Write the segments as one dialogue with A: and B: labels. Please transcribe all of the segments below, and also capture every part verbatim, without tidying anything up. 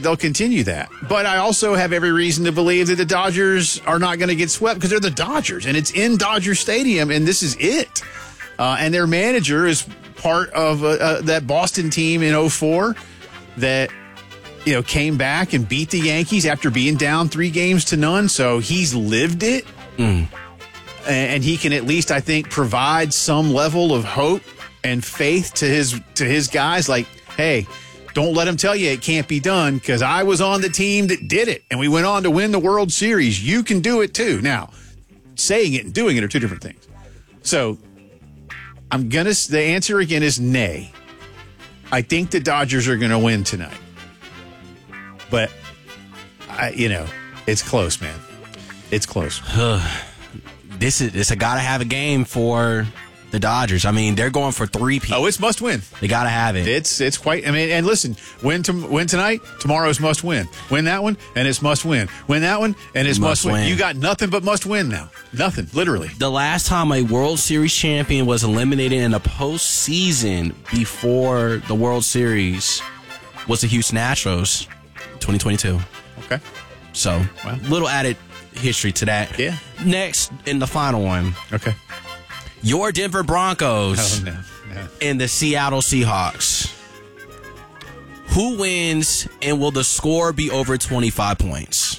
A: they'll continue that. But I also have every reason to believe that the Dodgers are not going to get swept because they're the Dodgers, and it's in Dodger Stadium, and this is it. Uh, and their manager is part of uh, uh, that Boston team in oh four that, you know, came back and beat the Yankees after being down three games to none. So he's lived it.
B: Mm.
A: And he can at least, I think, provide some level of hope and faith to his to his guys. Like, hey, don't let him tell you it can't be done because I was on the team that did it, and we went on to win the World Series. You can do it too. Now, saying it and doing it are two different things. So I'm going to – the answer again is nay. I think the Dodgers are going to win tonight. But, I, you know, it's close, man. It's close.
B: This is it's a gotta have a game for the Dodgers. I mean, they're going for three P.
A: Oh, it's must win.
B: They gotta have it.
A: It's it's quite. I mean, and listen, win to win tonight. Tomorrow's must win. Win that one, and it's must win. Win that one, and it's must, must win. win. You got nothing but must win now. Nothing, literally.
B: The last time a World Series champion was eliminated in the postseason before the World Series was the Houston Astros, twenty twenty-two.
A: Okay.
B: So, well, little added history to that.
A: Yeah.
B: Next, in the final one.
A: Okay.
B: Your Denver Broncos
A: oh, no. No.
B: and the Seattle Seahawks. Who wins, and will the score be over twenty-five points?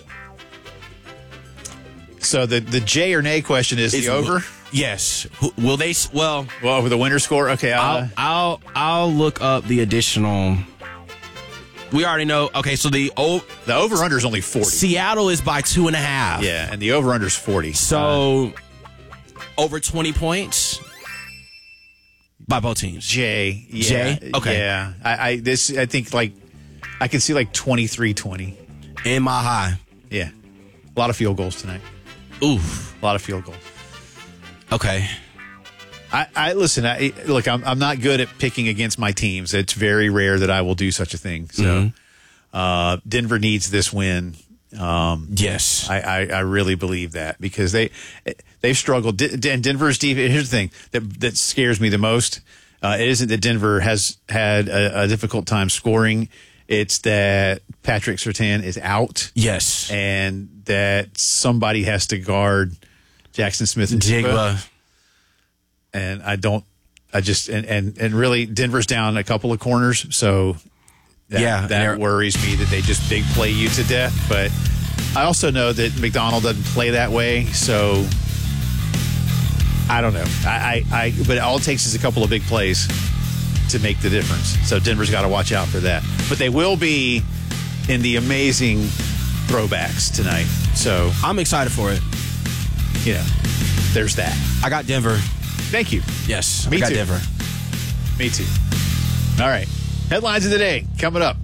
A: So the, the J or nay question is it's, the over?
B: Yes. Who, will they? Well,
A: well, over the winner score? Okay.
B: I'll, I'll, I'll look up the additional. We already know. Okay, so the o-
A: the over under is only forty.
B: Seattle is by two and a half.
A: Yeah, and the over under is forty.
B: So uh, over twenty points by both teams.
A: J, yeah,
B: J, okay.
A: Yeah, I, I this I think like I can see like twenty-three twenty
B: in my high.
A: Yeah, a lot of field goals tonight.
B: Oof,
A: a lot of field goals.
B: Okay.
A: I, I listen. I, look, I'm I'm not good at picking against my teams. It's very rare that I will do such a thing. So, mm-hmm. uh, Denver needs this win. Um,
B: yes,
A: I, I, I really believe that because they they've struggled. And Denver's deep. Here's the thing that that scares me the most. Uh, it isn't that Denver has had a, a difficult time scoring. It's that Patrick Surtain is out.
B: Yes,
A: and that somebody has to guard Jackson Smith and
B: Jigba.
A: And I don't, I just, and, and, and really Denver's down a couple of corners. So that,
B: yeah,
A: that worries me that they just big play you to death. But I also know that McDonald doesn't play that way. So I don't know. I, I, I but all it takes is a couple of big plays to make the difference. So Denver's got to watch out for that. But they will be in the amazing throwbacks tonight. So
B: I'm excited for it.
A: You know, there's that.
B: I got Denver.
A: Thank you.
B: Yes,
A: me
B: I got
A: too.
B: Denver.
A: Me too. All right. Headlines of the day coming up.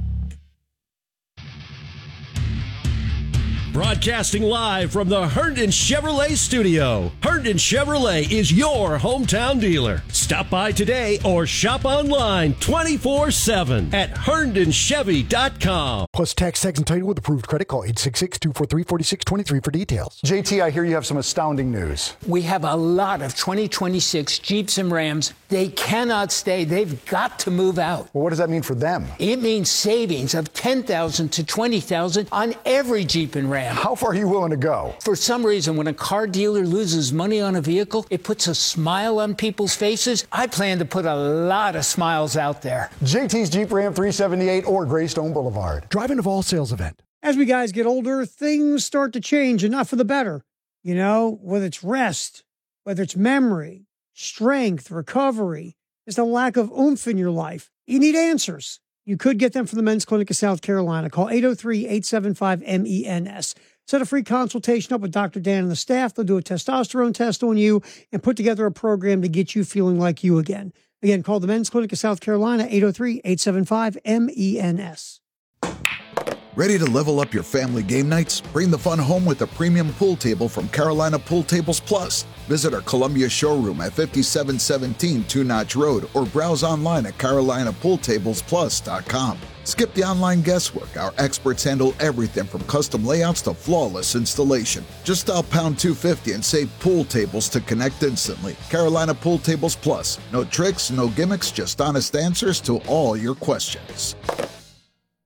C: Broadcasting live from the Herndon Chevrolet studio. Herndon Chevrolet is your hometown dealer. Stop by today or shop online twenty-four seven at herndon chevy dot com.
D: Plus tax, tax, and title with approved credit. Call eight six six, two four three, four six two three for details.
E: J T, I hear you have some astounding news.
F: We have a lot of twenty twenty-six Jeeps and Rams. They cannot stay. They've got to move out.
E: Well, what does that mean for them?
F: It means savings of ten thousand dollars to twenty thousand dollars on every Jeep and Ram.
E: How far are you willing to go?
F: For some reason, when a car dealer loses money on a vehicle, it puts a smile on people's faces. I plan to put a lot of smiles out there.
E: J T's Jeep Ram three seventy-eight or Greystone Boulevard.
D: Drive-in of all sales event.
G: As we guys get older, things start to change, and not for the better. You know, whether it's rest, whether it's memory, strength, recovery, just a lack of oomph in your life. You need answers. You could get them from the Men's Clinic of South Carolina. Call eight oh three, eight seven five, M E N S. Set a free consultation up with Doctor Dan and the staff. They'll do a testosterone test on you and put together a program to get you feeling like you again. Again, call the Men's Clinic of South Carolina, eight oh three, eight seven five, M E N S.
H: Ready to level up your family game nights? Bring the fun home with a premium pool table from Carolina Pool Tables Plus. Visit our Columbia showroom at fifty-seven seventeen Two Notch Road or browse online at carolina pool tables plus dot com. Skip the online guesswork. Our experts handle everything from custom layouts to flawless installation. Just dial pound two fifty and say pool tables to connect instantly. Carolina Pool Tables Plus. No tricks, no gimmicks, just honest answers to all your questions.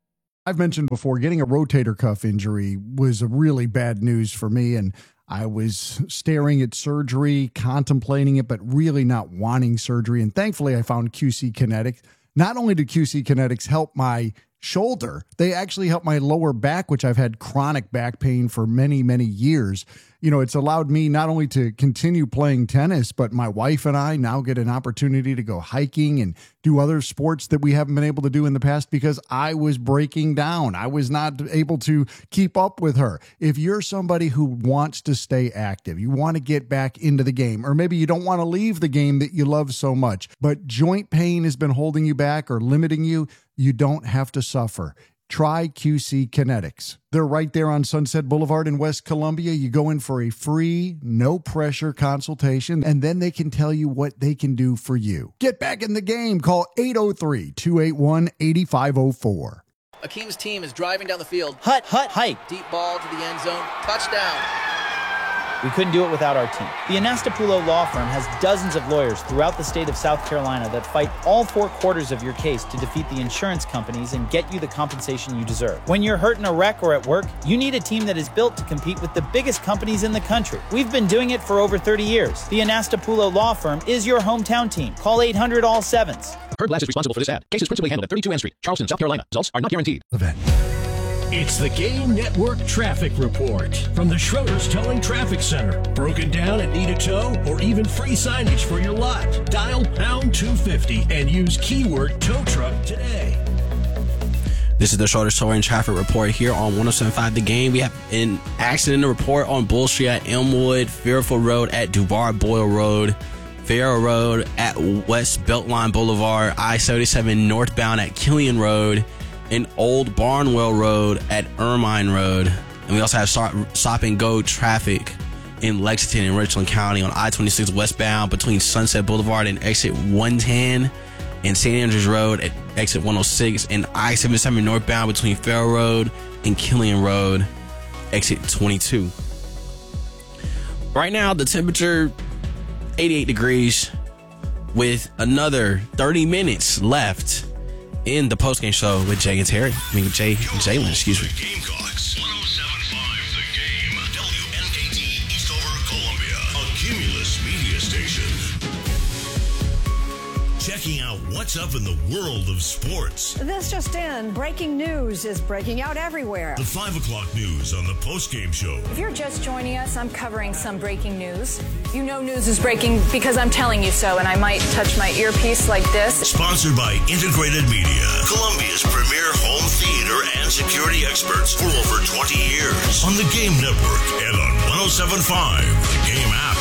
I: I've mentioned before, getting a rotator cuff injury was a really bad news for me, and I was staring at surgery, contemplating it, but really not wanting surgery. And thankfully, I found Q C Kinetics. Not only did Q C Kinetics help my shoulder, they actually helped my lower back, which I've had chronic back pain for many, many years. You know, it's allowed me not only to continue playing tennis, but my wife and I now get an opportunity to go hiking and do other sports that we haven't been able to do in the past because I was breaking down. I was not able to keep up with her. If you're somebody who wants to stay active, you want to get back into the game, or maybe you don't want to leave the game that you love so much, but joint pain has been holding you back or limiting you, you don't have to suffer. Try Q C Kinetics. They're right there on Sunset Boulevard in West Columbia. You go in for a free, no-pressure consultation, and then they can tell you what they can do for you. Get back in the game. Call eight oh three, two eight one, eight five oh four.
J: Akeem's team is driving down the field.
K: Hut, hut, hike.
J: Deep ball to the end zone. Touchdown.
K: We couldn't do it without our team. The Anastapullo Law Firm has dozens of lawyers throughout the state of South Carolina that fight all four quarters of your case to defeat the insurance companies and get you the compensation you deserve. When you're hurt in a wreck or at work, you need a team that is built to compete with the biggest companies in the country. We've been doing it for over thirty years. The Anastapullo Law Firm is your hometown team. Call eight hundred all sevens.
L: Heard Glass is responsible for this ad. Case is principally handled at thirty-two N Street, Charleston, South Carolina. Results are not guaranteed.
I: Event.
C: It's the Game Network Traffic Report from the Schroeder's Towing Traffic Center. Broken down and need a tow or even free signage for your lot? Dial pound two fifty and use keyword tow truck today.
B: This is the Schroeder's Towing Traffic Report here on one oh seven point five The Game. We have an accident report on Bull Street at Elmwood, Fairfield Road at Duval Boyle Road, Farrow Road at West Beltline Boulevard, I seventy-seven northbound at Killian Road, and Old Barnwell Road at Ermine Road. And we also have stop, stop and go traffic in Lexington and Richland County on I twenty-six westbound between Sunset Boulevard and exit one ten, and Saint Andrews Road at exit one oh six, and I seventy-seven northbound between Farrow Road and Killian Road, exit twenty-two. Right now, the temperature eighty-eight degrees with another thirty minutes left in the postgame show with Jay and Terry. I mean, Jay, Jalen, excuse me.
M: Gamecocks, one oh seven point five The Game, W N K T, Eastover, Columbia, a Cumulus media station. Checking out what's up in the world of sports.
N: This just in, breaking news is breaking out everywhere.
M: The five o'clock news on the postgame show.
N: If you're just joining us, I'm covering some breaking news. You know news is breaking because I'm telling you so, and I might touch my earpiece like this.
M: Sponsored by Integrated Media, Columbia's premier home theater and security experts for over twenty years. On the Game Network and on one oh seven point five The Game app.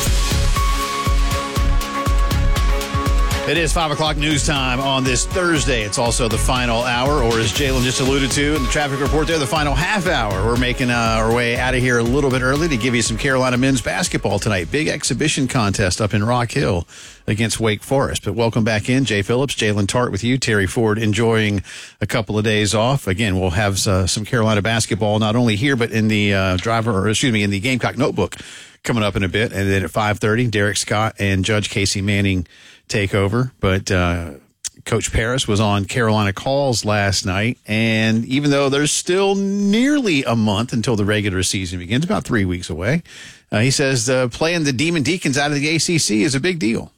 A: It is five o'clock news time on this Thursday. It's also the final hour, or as Jalen just alluded to in the traffic report there, the final half hour. We're making uh, our way out of here a little bit early to give you some Carolina men's basketball tonight. Big exhibition contest up in Rock Hill against Wake Forest. But welcome back in. Jay Phillips, Jalen Tart with you. Terry Ford enjoying a couple of days off. Again, we'll have uh, some Carolina basketball not only here, but in the uh, driver, or excuse me, in the Gamecock Notebook coming up in a bit. And then at five thirty, Derek Scott and Judge Casey Manning take over. But uh, Coach Paris was on Carolina Calls last night, and even though there's still nearly a month until the regular season begins, about three weeks away, uh, he says uh, playing the Demon Deacons out of the A C C is a big deal.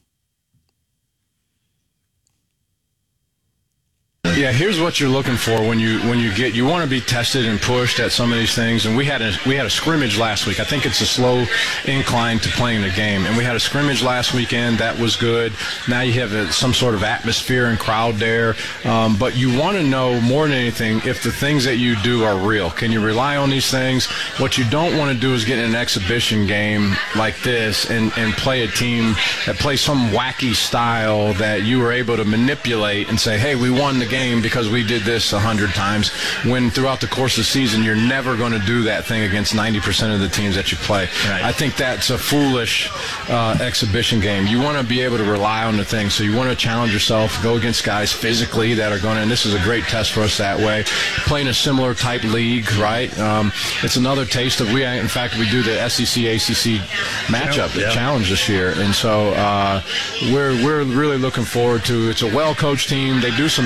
O: Yeah, here's what you're looking for when you when you get you want to be tested and pushed at some of these things. And we had a we had a scrimmage last week. I think it's a slow incline to playing the game. And we had a scrimmage last weekend that was good. Now you have a, some sort of atmosphere and crowd there. Um, but you want to know more than anything if the things that you do are real. Can you rely on these things? What you don't want to do is get in an exhibition game like this and and play a team that plays some wacky style that you were able to manipulate and say, hey, we won the game because we did this a hundred times, when throughout the course of the season you're never going to do that thing against ninety percent of the teams that you play. Right. I think that's a foolish uh, exhibition game. You want to be able to rely on the thing, so you want to challenge yourself, go against guys physically that are going to, and this is a great test for us that way, playing a similar type league, right? Um, it's another taste of, we in fact we do the S E C A C C matchup, the yeah. challenge this year, and so uh, we're we're really looking forward to, it's a well-coached team. They do some different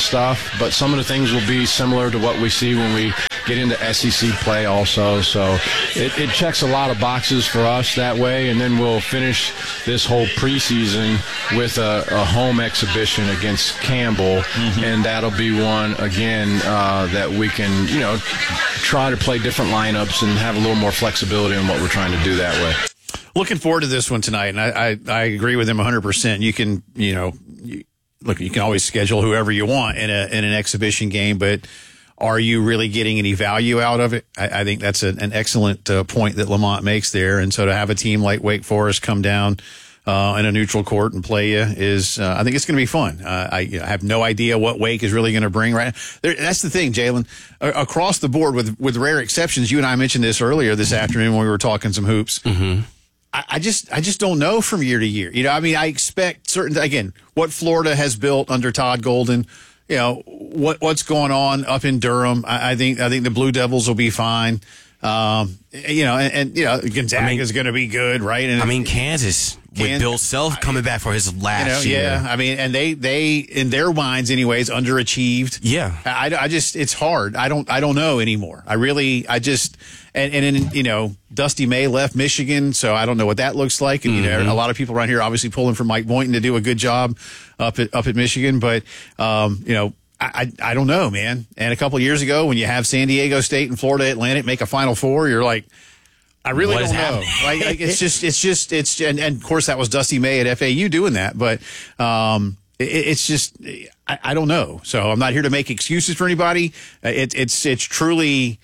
O: stuff, but some of the things will be similar to what we see when we get into S E C play also. So it, it checks a lot of boxes for us that way, and then we'll finish this whole preseason with a, a home exhibition against Campbell, mm-hmm. and that'll be one, again, uh, that we can, you know, try to play different lineups and have a little more flexibility in what we're trying to do that way.
A: Looking forward to this one tonight, and I, I, I agree with him one hundred percent. You can, you know, you, look, you can always schedule whoever you want in a in an exhibition game, but are you really getting any value out of it? I, I think that's a, an excellent uh, point that Lamont makes there. And so to have a team like Wake Forest come down uh, in a neutral court and play you is, uh, I think it's going to be fun. Uh, I, I have no idea what Wake is really going to bring right there. That's the thing, Jalen. Uh, across the board, with with rare exceptions, you and I mentioned this earlier this afternoon when we were talking some hoops.
B: Mm-hmm.
A: I, I just I just don't know from year to year. You know, I mean, I expect certain, again, what Florida has built under Todd Golden. You know, what what's going on up in Durham. I, I think I think the Blue Devils will be fine. Um, you know, and, and you know, Gonzaga I mean, is going to be good, right? And
B: I mean, Kansas, Kansas with Bill Self coming back for his last
A: you know,
B: year.
A: Yeah, I mean, and they they in their minds, anyways, underachieved.
B: Yeah,
A: I, I just it's hard. I don't I don't know anymore. I really I just and and then, you know, Dusty May left Michigan, so I don't know what that looks like. And mm-hmm. you know, a lot of people around here obviously pulling for Mike Boynton to do a good job up at up at Michigan, but um, you know. I, I don't know, man. And a couple of years ago, when you have San Diego State and Florida Atlantic make a Final Four, you're like, I really
B: what
A: don't know. Like, like it's just, it's just, it's, and, and of course that was Dusty May at F A U doing that, but um, it, it's just, I, I don't know. So I'm not here to make excuses for anybody. It, it's, it's truly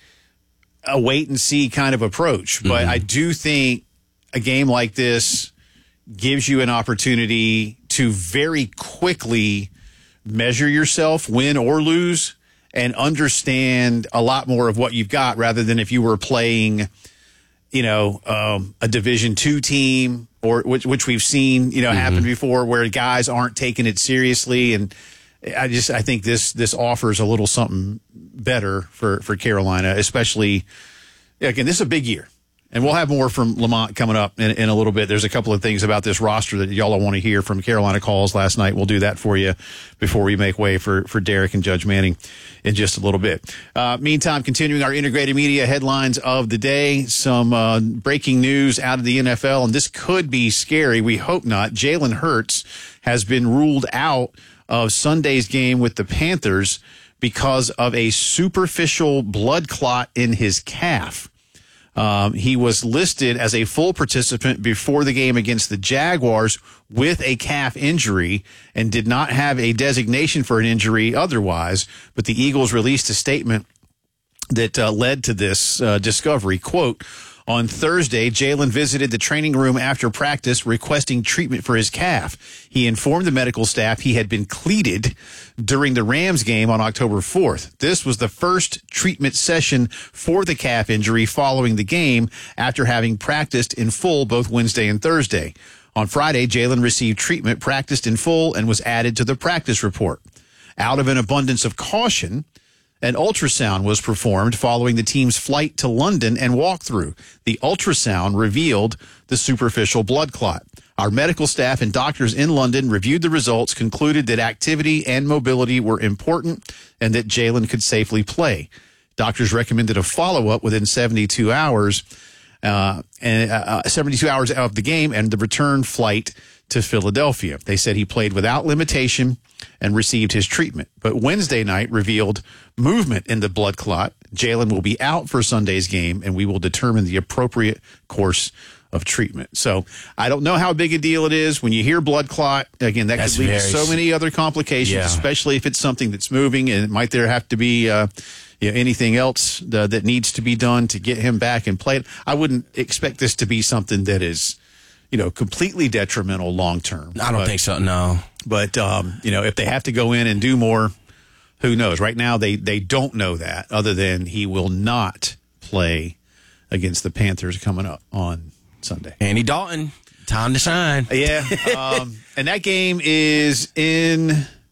A: a wait and see kind of approach. But mm-hmm. I do think a game like this gives you an opportunity to very quickly measure yourself, win or lose, and understand a lot more of what you've got rather than if you were playing, you know, um, a Division two team or which, which we've seen, you know, mm-hmm. happen before where guys aren't taking it seriously. And I just, I think this, this offers a little something better for, for Carolina, especially, again, this is a big year. And we'll have more from Lamont coming up in, in a little bit. There's a couple of things about this roster that y'all want to hear from Carolina calls last night. We'll do that for you before we make way for, for Derek and Judge Manning in just a little bit. Uh, meantime, continuing our integrated media headlines of the day, some uh, breaking news out of the N F L, and this could be scary. We hope not. Jalen Hurts has been ruled out of Sunday's game with the Panthers because of a superficial blood clot in his calf. Um, he was listed as a full participant before the game against the Jaguars with a calf injury and did not have a designation for an injury otherwise. But the Eagles released a statement that uh, led to this uh, discovery. Quote, on Thursday, Jalen visited the training room after practice requesting treatment for his calf. He informed the medical staff he had been cleated during the Rams game on October fourth. This was the first treatment session for the calf injury following the game after having practiced in full both Wednesday and Thursday. On Friday, Jalen received treatment, practiced in full, and was added to the practice report. Out of an abundance of caution, an ultrasound was performed following the team's flight to London and walkthrough. The ultrasound revealed the superficial blood clot. Our medical staff and doctors in London reviewed the results, concluded that activity and mobility were important and that Jalen could safely play. Doctors recommended a follow-up within seventy-two hours, uh, and uh, seventy-two hours of the game and the return flight to Philadelphia. They said he played without limitation and received his treatment. But Wednesday night revealed movement in the blood clot. Jalen will be out for Sunday's game, and we will determine the appropriate course of treatment. So I don't know how big a deal it is. When you hear blood clot, again, that that's could lead to so many other complications, yeah. especially if it's something that's moving, and it might there have to be uh, you know, anything else uh, that needs to be done to get him back and play. I wouldn't expect this to be something that is, you know, completely detrimental long term.
B: I don't
A: but,
B: think so, no.
A: But, um, you know, if they have to go in and do more, who knows? Right now, they, they don't know that, other than he will not play against the Panthers coming up on Sunday.
B: Andy Dalton, time to shine.
A: Yeah. Um, and that game is in,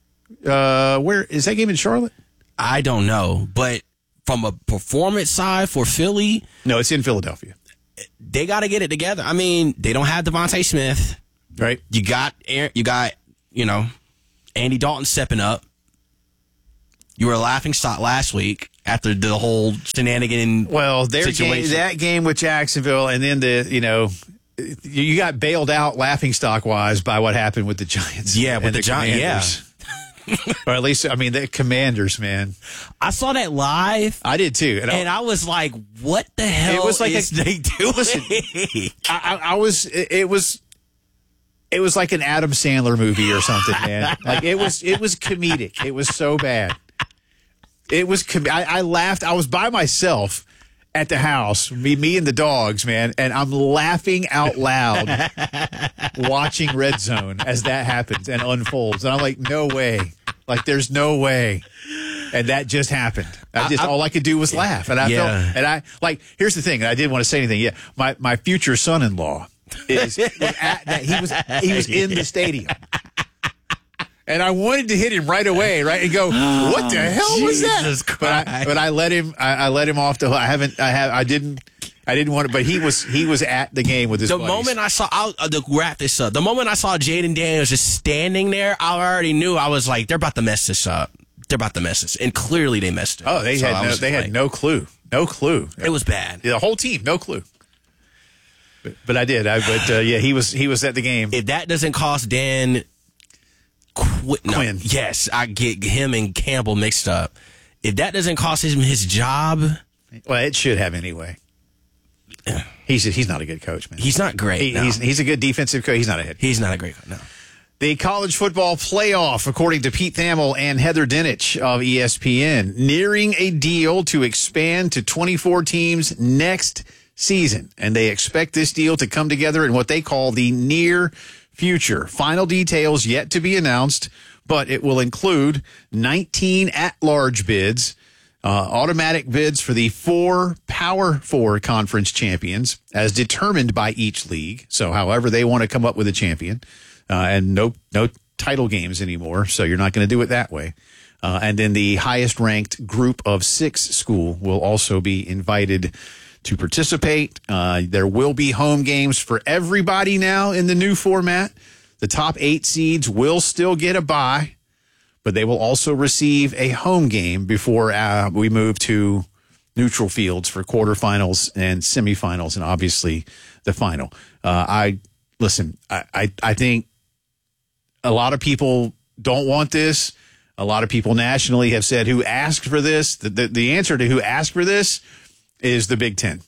A: uh, where is that game in Charlotte?
B: I don't know. But from a performance side for Philly.
A: No, it's in Philadelphia.
B: They got to get it together. I mean, they don't have Devontae Smith.
A: Right.
B: You got, you got, you know, Andy Dalton stepping up. You were a laughingstock last week after the whole shenanigan
A: well, their
B: situation.
A: Game, that game with Jacksonville, and then the you know you got bailed out laughingstock wise by what happened with the Giants.
B: Yeah, with
A: the,
B: the Giants.
A: Yeah. Or at least, I mean, the Commanders, man.
B: I saw that live.
A: I did too,
B: and, and I, I was like, "What the hell?"
A: It was like
B: is
A: a,
B: they doing?
A: Listen, I, I, I was. It, it was. It was like an Adam Sandler movie or something, man. Like it was. It was comedic. It was so bad. It was. Com- I, I laughed. I was by myself at the house, me, me and the dogs, man, and I'm laughing out loud watching Red Zone as that happens and unfolds. And I'm like, no way. Like, there's no way. And that just happened. I just I, I, all I could do was laugh. And I
B: yeah.
A: felt, and I, like, here's the thing, and I didn't want to say anything yet. My, my future son-in-law is, was at that, he was, he was in the stadium. And I wanted to hit him right away, right, and go, "What the hell was
B: Jesus
A: that?" But I, but I let him. I, I let him off the hook. I haven't. I have. I didn't. I didn't want to. But he was. He was at the game with his.
B: The
A: buddies.
B: moment I saw, I'll, uh, the wrap this up. The moment I saw Jaden Daniels just standing there, I already knew. I was like, "They're about to mess this up. They're about to mess this," and clearly they messed it.
A: Oh, they
B: so
A: had. No, they like, had no clue. No clue.
B: It was bad.
A: The whole team, no clue. But, but I did. I. But uh, yeah, he was. He was at the game.
B: If that doesn't cost Dan. Qu- no,
A: Quinn.
B: Yes, I get him and Campbell mixed up. If that doesn't cost him his job,
A: well, it should have anyway. He's he's not a good coach, man.
B: He's not great.
A: He,
B: no.
A: He's he's a good defensive coach. He's not a head coach.
B: He's not a great coach. No.
A: The college football playoff, according to Pete Thamel and Heather Dinich of E S P N, nearing a deal to expand to twenty-four teams next season, and they expect this deal to come together in what they call the near future. Final details yet to be announced, but it will include nineteen at-large bids, uh, automatic bids for the four Power Four conference champions as determined by each league. So however they want to come up with a champion, uh, and no no title games anymore, so you're not going to do it that way. Uh, and then the highest-ranked group of six school will also be invited to participate. Uh, there will be home games for everybody now in the new format. The top eight seeds will still get a bye, but they will also receive a home game before uh, we move to neutral fields for quarterfinals and semifinals, and obviously the final. Uh, I listen. I, I I think a lot of people don't want this. A lot of people nationally have said, "Who asked for this?" The the, the answer to who asked for this is the Big Ten.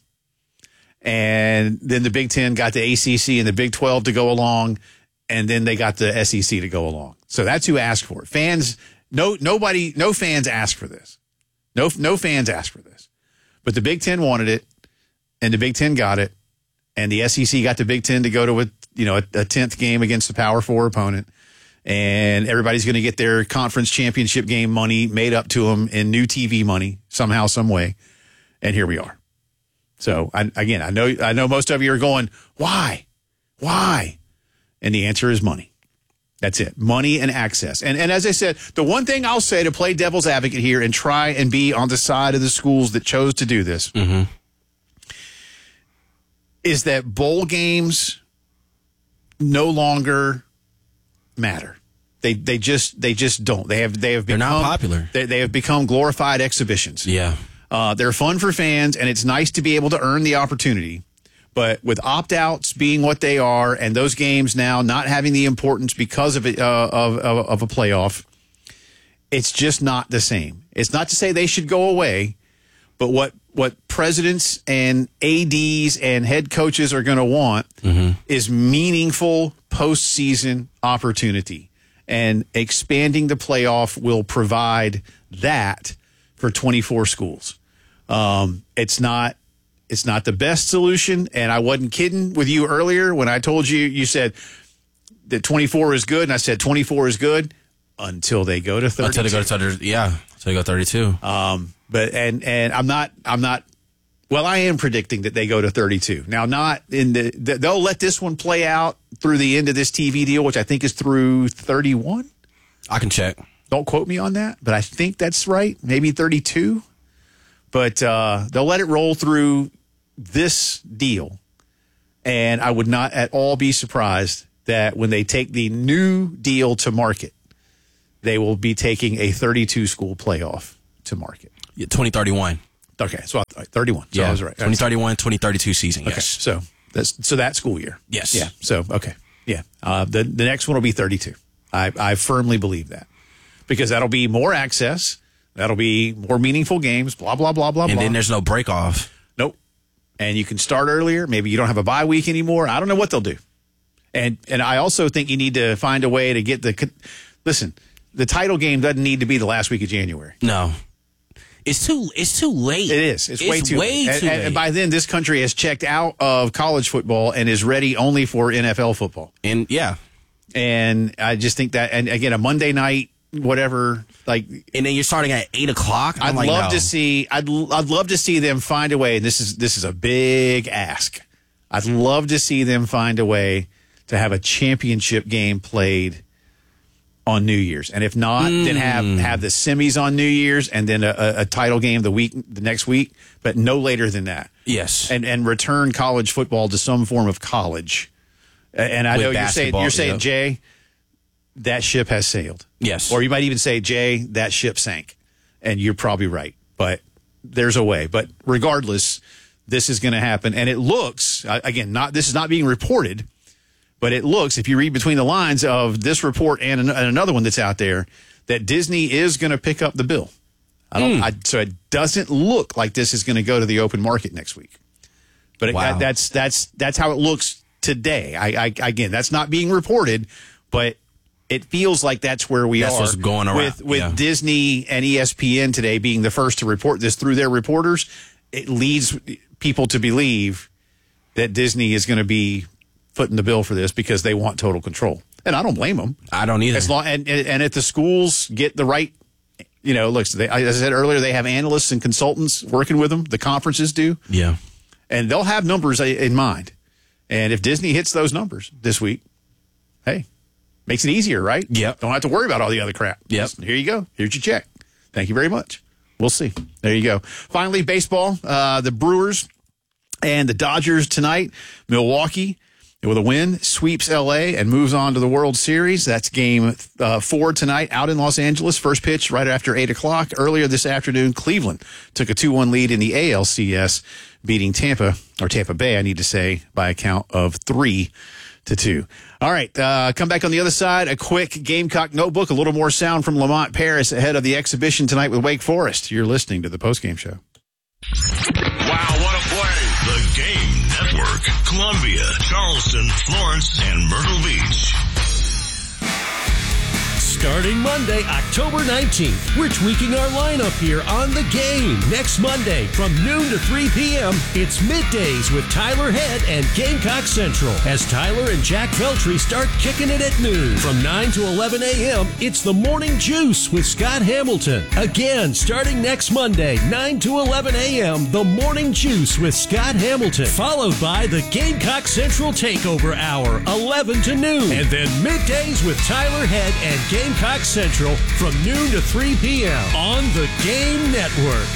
A: And then the Big Ten got the A C C and the Big twelve to go along, and then they got the S E C to go along. So that's who asked for it. Fans, no, nobody, no fans asked for this. No, no fans asked for this. But the Big Ten wanted it, and the Big Ten got it, and the S E C got the Big Ten to go to a, you know, a tenth game against the Power Four opponent, and everybody's going to get their conference championship game money made up to them in new T V money somehow, some way. And here we are. So I, again, I know I know most of you are going, why, why, and the answer is money. That's it, money and access. And and as I said, the one thing I'll say to play devil's advocate here and try and be on the side of the schools that chose to do this
B: mm-hmm.
A: is that bowl games no longer matter. They they just they just don't. They have they have become
B: They're not popular.
A: They, they have become glorified exhibitions.
B: Yeah.
A: Uh, they're fun for fans, and it's nice to be able to earn the opportunity. But with opt-outs being what they are, and those games now not having the importance because of, it, uh, of, of, of a playoff, it's just not the same. It's not to say they should go away, but what, what presidents and A Ds and head coaches are going to want
B: mm-hmm.
A: is meaningful postseason opportunity. And expanding the playoff will provide that for twenty-four schools. Um, it's not, it's not the best solution. And I wasn't kidding with you earlier when I told you, you said that twenty-four is good. And I said twenty-four is good until they go to thirty-two.
B: Until they go to thirty, yeah. Until they go thirty-two.
A: Um, but, and, and I'm not, I'm not, well, I am predicting that they go to thirty-two. Now, not in the, they'll let this one play out through the end of this T V deal, which I think is through thirty-one.
B: I can check.
A: Don't quote me on that, but I think that's right. Maybe thirty-two. But uh, they'll let it roll through this deal. And I would not at all be surprised that when they take the new deal to market, they will be taking a thirty-two school playoff to market.
B: Yeah, twenty thirty-one.
A: Okay, so I, thirty-one. So
B: yeah,
A: I was right.
B: twenty thirty-one, twenty thirty-two season.
A: Okay,
B: Yes.
A: so that's so that school year.
B: Yes.
A: Yeah. So okay. Yeah. Uh, the the next one will be thirty-two. I I firmly believe that because that'll be more access. That'll be more meaningful games. Blah blah blah blah.
B: And
A: blah.
B: then there's no break off.
A: Nope. And you can start earlier. Maybe you don't have a bye week anymore. I don't know what they'll do. And and I also think you need to find a way to get the listen. The title game doesn't need to be the last week of January.
B: No. It's too. It's too late.
A: It is. It's,
B: it's
A: way too.
B: Way
A: late.
B: too
A: and,
B: late.
A: and by then, this country has checked out of college football and is ready only for N F L football.
B: And yeah,
A: and I just think that. And again, a Monday night, whatever, like,
B: and then you're starting at eight o'clock.
A: I'd
B: like,
A: love
B: no.
A: to see. I'd I'd love to see them find a way. And this is this is a big ask. I'd love to see them find a way to have a championship game played on New Year's, and if not, mm. then have have the semis on New Year's, and then a, a title game the week the next week, but no later than that.
B: Yes,
A: and and return college football to some form of college. And I
B: With
A: know you're saying you're saying
B: yep.
A: Jay, that ship has sailed.
B: Yes,
A: or you might even say Jay, that ship sank, and you're probably right. But there's a way. But regardless, this is going to happen, and it looks again not this is not being reported. But it looks, if you read between the lines of this report and, an, and another one that's out there, that Disney is going to pick up the bill. I don't. Mm. I, so it doesn't look like this is going to go to the open market next week. But it,
B: wow.
A: that, that's that's that's how it looks today. I, I again, that's not being reported, but it feels like that's where we
B: that's
A: are.
B: What's going around.
A: with with
B: yeah.
A: Disney and E S P N today being the first to report this through their reporters. It leads people to believe that Disney is going to be footing the bill for this because they want total control, and I don't blame them.
B: I don't either.
A: As long and and if the schools get the right, you know, look, they, as I said earlier, they have analysts and consultants working with them. The conferences do,
B: yeah,
A: and they'll have numbers in mind. And if Disney hits those numbers this week, hey, makes it easier, right?
B: Yep.
A: Don't have to worry about all the other crap.
B: Yep.
A: Just, here you go. Here's your check. Thank you very much. We'll see. There you go. Finally, baseball. Uh, the Brewers and the Dodgers tonight. Milwaukee, with a win, sweeps L A and moves on to the World Series. That's game uh, four tonight out in Los Angeles. First pitch right after eight o'clock. Earlier this afternoon, Cleveland took a two one lead in the A L C S, beating Tampa, or Tampa Bay, I need to say, by a count of three to two. All right, uh, come back on the other side. A quick Gamecock notebook, a little more sound from Lamont Paris ahead of the exhibition tonight with Wake Forest. You're listening to the postgame show.
M: Wow, what a play! The Game Network, Columbia, Charleston, Florence, and Myrtle Beach.
C: Starting Monday, October nineteenth, we're tweaking our lineup here on The Game. Next Monday from noon to three p.m., it's Middays with Tyler Head and Gamecock Central as Tyler and Jack Veltri start kicking it at noon. From nine to eleven a.m., it's The Morning Juice with Scott Hamilton. Again, starting next Monday, nine to eleven a.m., The Morning Juice with Scott Hamilton, followed by the Gamecock Central Takeover Hour, eleven to noon. And then Middays with Tyler Head and Gamecock Central from noon to three p.m. on the Game Network.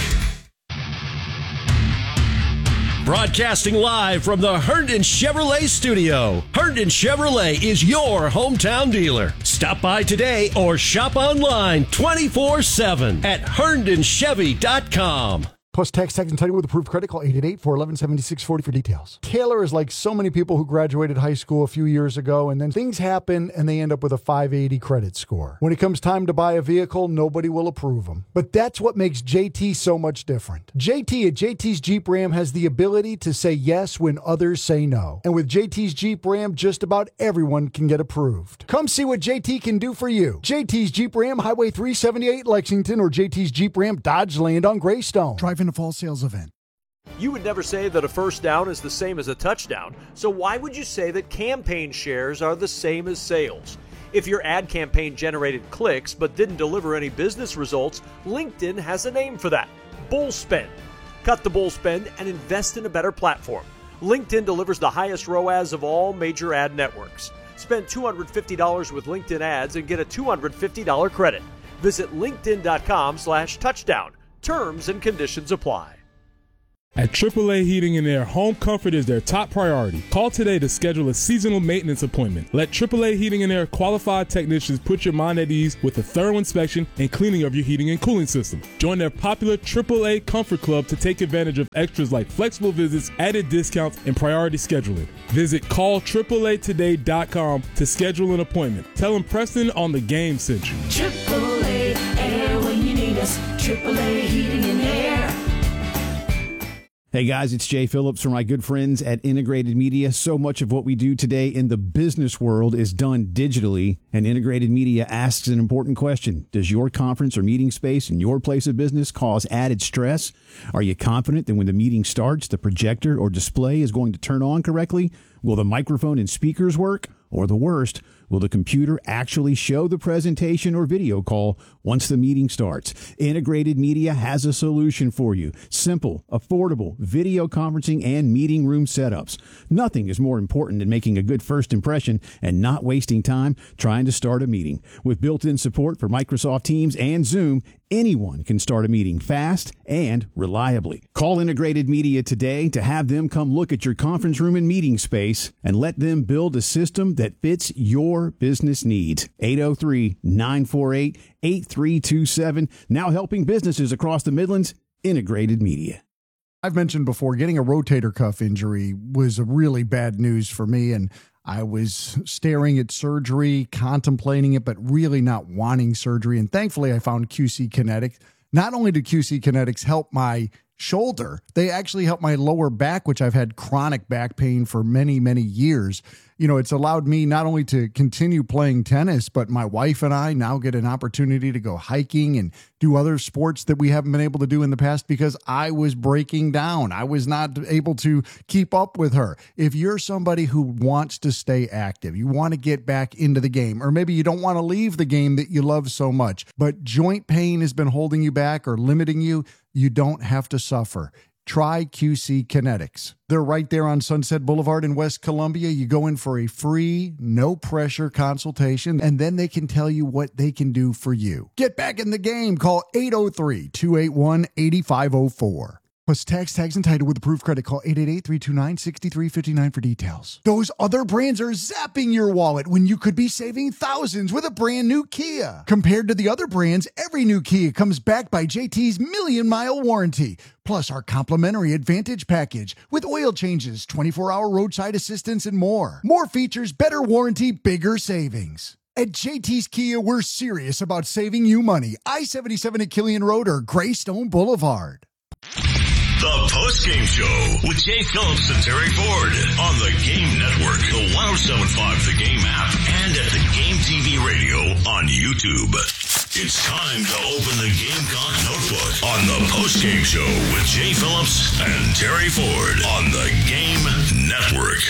C: Broadcasting live from the Herndon Chevrolet studio. Herndon Chevrolet is your hometown dealer. Stop by today or shop online twenty-four seven at herndon chevy dot com.
D: Plus, tax, tax, and title with approved credit. Call eight eight eight, four one one, seven six four zero for details. Taylor is like so many people who graduated high school a few years ago, and then things happen, and they end up with a five eighty credit score. When it comes time to buy a vehicle, nobody will approve them. But that's what makes J T so much different. J T at J T's Jeep Ram has the ability to say yes when others say no. And with J T's Jeep Ram, just about everyone can get approved. Come see what J T can do for you. J T's Jeep Ram, Highway three seventy-eight, Lexington, or J T's Jeep Ram, Dodge Land on Greystone.
I: Driving a fall sales event.
P: You would never say that a first down is the same as a touchdown, so why would you say that campaign shares are the same as sales? If your ad campaign generated clicks but didn't deliver any business results, LinkedIn has a name for that: bull spend. Cut the bull spend and invest in a better platform. LinkedIn delivers the highest R O A S of all major ad networks. Spend two hundred fifty dollars with LinkedIn ads and get a two hundred fifty dollars credit. Visit linkedin dot com slash touchdown. Terms and conditions apply.
Q: At triple A Heating and Air, home comfort is their top priority. Call today to schedule a seasonal maintenance appointment. Let triple A Heating and Air qualified technicians put your mind at ease with a thorough inspection and cleaning of your heating and cooling system. Join their popular triple A Comfort Club to take advantage of extras like flexible visits, added discounts, and priority scheduling. Visit call triple A today dot com to schedule an appointment. Tell them Preston on the Game sent you.
R: triple A Air when you need us. triple A Heating and Air.
S: Hey guys, it's Jay Phillips from my good friends at Integrated Media. So much of what we do today in the business world is done digitally, and Integrated Media asks an important question. Does your conference or meeting space in your place of business cause added stress? Are you confident that when the meeting starts, the projector or display is going to turn on correctly? Will the microphone and speakers work? Or the worst, will the computer actually show the presentation or video call once the meeting starts? Integrated Media has a solution for you. Simple, affordable video conferencing and meeting room setups. Nothing is more important than making a good first impression and not wasting time trying to start a meeting. With built-in support for Microsoft Teams and Zoom, anyone can start a meeting fast and reliably. Call Integrated Media today to have them come look at your conference room and meeting space and let them build a system that fits your business needs. eight oh three, nine four eight, eight three two seven. Now helping businesses across the Midlands. Integrated Media.
I: I've mentioned before, getting a rotator cuff injury was a really bad news for me, and I was staring at surgery, contemplating it, but really not wanting surgery. And thankfully, I found Q C Kinetics. Not only did Q C Kinetics help my shoulder, they actually helped my lower back, which I've had chronic back pain for many, many years. You know, it's allowed me not only to continue playing tennis, but my wife and I now get an opportunity to go hiking and do other sports that we haven't been able to do in the past because I was breaking down. I was not able to keep up with her. If you're somebody who wants to stay active, you want to get back into the game, or maybe you don't want to leave the game that you love so much, but joint pain has been holding you back or limiting you, you don't have to suffer. Try Q C Kinetics. They're right there on Sunset Boulevard in West Columbia. You go in for a free, no-pressure consultation, and then they can tell you what they can do for you. Get back in the game. Call eight oh three, two eight one, eight five oh four. Plus tax, tags, and title with approved credit. Call eight eight eight, three two nine, six three five nine for details. Those other brands are zapping your wallet when you could be saving thousands with a brand new Kia. Compared to the other brands, every new Kia comes backed by J T's Million Mile Warranty. Plus our complimentary Advantage package with oil changes, twenty-four hour roadside assistance, and more. More features, better warranty, bigger savings. At J T's Kia, we're serious about saving you money. I seventy-seven at Killian Road or Greystone Boulevard.
M: The Post-Game Show with Jay Phillips and Terry Ford on the Game Network, the one oh seven point five The Game app, and at the Game T V radio on YouTube. It's time to open the Gamecock Notebook on the Post-Game Show with Jay Phillips and Terry Ford on the Game Network.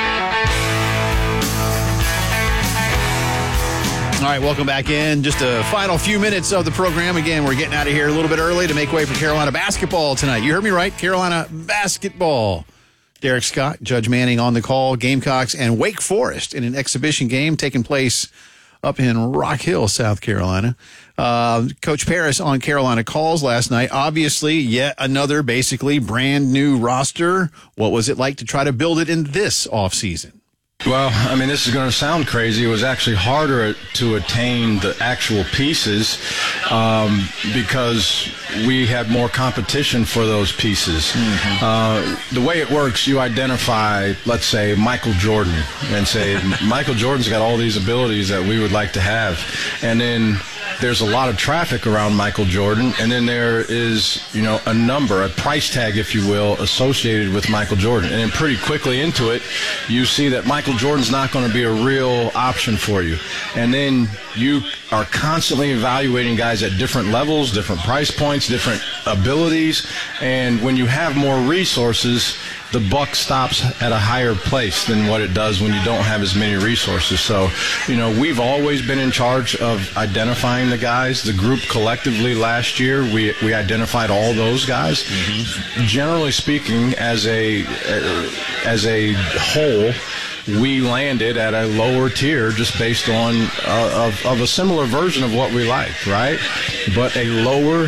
A: All right, welcome back in. Just a final few minutes of the program. Again, we're getting out of here a little bit early to make way for Carolina basketball tonight. You heard me right, Carolina basketball. Derek Scott, Judge Manning on the call. Gamecocks and Wake Forest in an exhibition game taking place up in Rock Hill, South Carolina. Uh, Coach Paris on Carolina calls last night. Obviously, yet another basically brand new roster. What was it like to try to build it in this offseason?
O: Well, I mean, this is going to sound crazy. It was actually harder to attain the actual pieces um, because we had more competition for those pieces. Mm-hmm. Uh, the way it works, you identify, let's say, Michael Jordan and say, Michael Jordan's got all these abilities that we would like to have. And then there's a lot of traffic around Michael Jordan, and then there is, you know, a number, a price tag, if you will, associated with Michael Jordan. And then pretty quickly into it, you see that Michael Jordan's not going to be a real option for you. And then you are constantly evaluating guys at different levels, different price points, different abilities. And when you have more resources, the buck stops at a higher place than what it does when you don't have as many resources. So, you know, we've always been in charge of identifying the guys. The group collectively last year, we we identified all those guys. Mm-hmm. Generally speaking, as a as a whole, we landed at a lower tier just based on uh, of, of a similar version of what we like, right? But a lower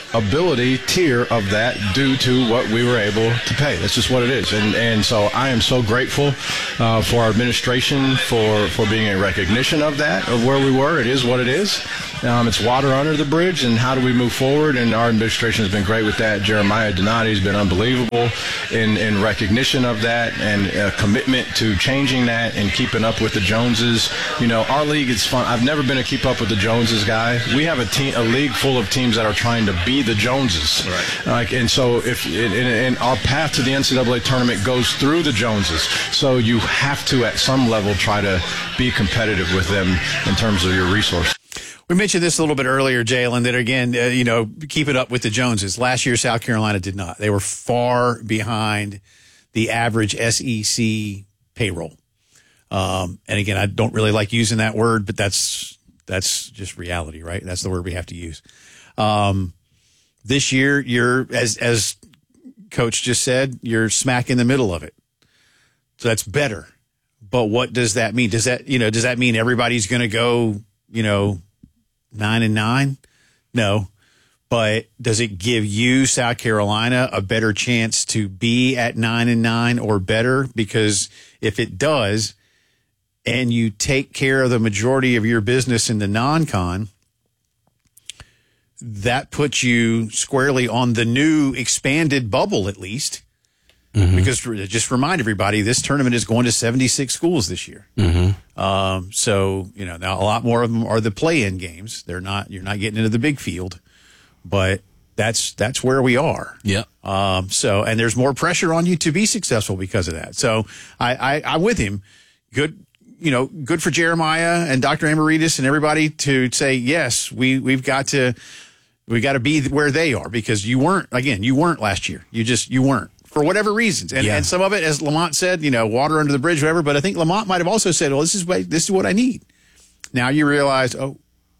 O: ability tier of that due to what we were able to pay. That's just what it is. And and so I am so grateful uh, for our administration for, for being a recognition of that, of where we were. It is what it is. Um, it's water under the bridge, and how do we move forward? And our administration has been great with that. Jeremiah Donati has been unbelievable in, in recognition of that and a commitment to changing that and keeping up with the Joneses. You know, our league is fun. I've never been a keep up with the Joneses guy. We have a team, a league full of teams that are trying to be the Joneses. Right. Like, and so if and, and our path to the N C double A tournament goes through the Joneses, so you have to at some level try to be competitive with them in terms of your resources.
A: We mentioned this a little bit earlier, Jalen, that again, uh, you know, keep it up with the Joneses. Last year, South Carolina did not. They were far behind the average S E C payroll. Um, and again, I don't really like using that word, but that's that's just reality, right? That's the word we have to use. Um, this year, you're, as as Coach just said, you're smack in the middle of it. So that's better. But what does that mean? Does that, you know, does that mean everybody's going to go, you know, nine and nine? No. But does it give you, South Carolina, a better chance to be at nine and nine or better? Because if it does, and you take care of the majority of your business in the non-con, that puts you squarely on the new expanded bubble, at least. Mm-hmm. Because just remind everybody, this tournament is going to seventy-six schools this year. Mm-hmm. Um, so, you know, now a lot more of them are the play-in games. They're not, you're not getting into the big field, but that's, that's where we are.
B: Yeah.
A: Um, so, and there's more pressure on you to be successful because of that. So I, I, I'm with him. Good, you know, good for Jeremiah and Doctor Amaritas and everybody to say, yes, we, we've got to, we got to be where they are, because you weren't, again, you weren't last year. You just, you weren't. For whatever reasons. And, yeah. and some of it, as Lamont said, you know, water under the bridge, whatever. But I think Lamont might have also said, well, this is what, this is what I need. Now you realize, oh,